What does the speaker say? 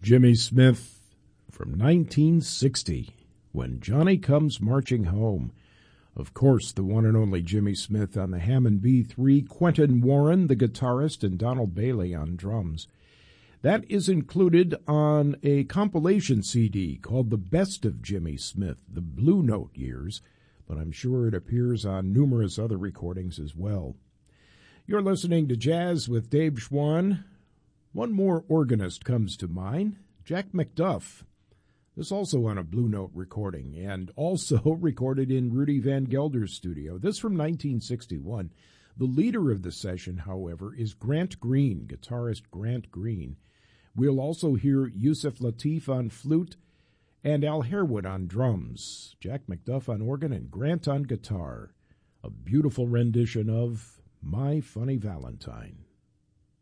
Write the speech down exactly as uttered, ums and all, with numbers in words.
Jimmy Smith from nineteen sixty, When Johnny Comes Marching Home. Of course, the one and only Jimmy Smith on the Hammond B three, Quentin Warren, the guitarist, and Donald Bailey on drums. That is included on a compilation C D called The Best of Jimmy Smith, the Blue Note years, but I'm sure it appears on numerous other recordings as well. You're listening to Jazz with Dave Schwann. One more organist comes to mind, Jack McDuff. This also on a Blue Note recording, and also recorded in Rudy Van Gelder's studio. This from nineteen sixty-one. The leader of the session, however, is Grant Green, guitarist Grant Green. We'll also hear Yusef Lateef on flute and Al Harewood on drums, Jack McDuff on organ, and Grant on guitar. A beautiful rendition of My Funny Valentine.